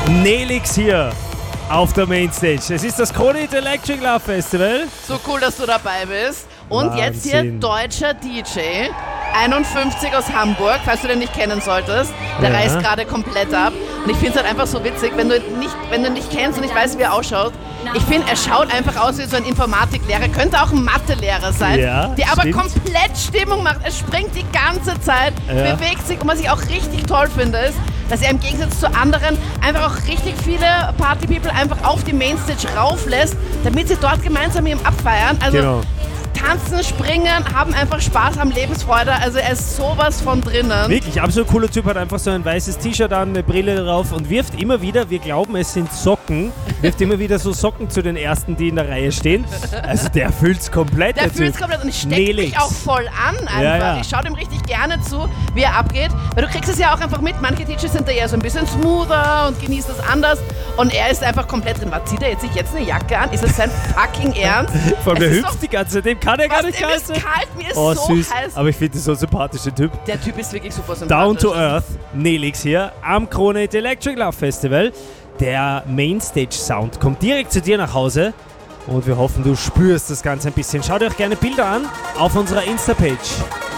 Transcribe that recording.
Nelix hier auf der Mainstage. Es ist das Kronit Electric Love Festival. So cool, dass du dabei bist. Und Wahnsinn. jetzt hier deutscher DJ, 51 aus Hamburg, falls du den nicht kennen solltest. Der reißt gerade komplett ab. Und ich finde es halt einfach so witzig, wenn du ihn nicht kennst und ich weiß, wie er ausschaut. Ich finde, er schaut einfach aus wie so ein Informatiklehrer, könnte auch ein Mathelehrer sein, Ja, der aber stimmt. komplett Stimmung macht. Er springt die ganze Zeit, bewegt sich. Und was ich auch richtig toll finde, ist, dass er im Gegensatz zu anderen einfach auch richtig viele Party-People einfach auf die Mainstage rauflässt, damit sie dort gemeinsam mit ihm abfeiern. Also Genau. tanzen, springen, haben einfach Spaß, haben Lebensfreude. Also er ist sowas von drinnen. Wirklich, absolut cooler Typ, hat einfach so ein weißes T-Shirt an, eine Brille drauf und wirft immer wieder, wir glauben es sind Socken, wirft immer wieder so Socken zu den Ersten, die in der Reihe stehen. Also der fühlt's komplett. Der Typ. fühlt es komplett und ich stecke Nelix. mich auch voll an einfach. Ja. Ich schaue dem richtig gerne zu, wie er abgeht, weil du kriegst es ja auch einfach mit. Manche DJs sind da eher so ein bisschen smoother und genießt das anders und er ist einfach komplett drin. Was zieht er sich jetzt eine Jacke an? Ist das sein fucking Ernst? Vor allem, der Es ist hüpft die ganze Zeit, dem kann er gar Was, nicht dem kalt ist sein. kalt, mir ist Oh, so süß. heiß. Aber ich finde das so ein sympathischer Typ. Der Typ ist wirklich super sympathisch. Down to Earth, Nelix hier am Kronit Electric Love Festival. Der Mainstage-Sound kommt direkt zu dir nach Hause und wir hoffen, du spürst das Ganze ein bisschen. Schau dir auch gerne Bilder an auf unserer Insta-Page.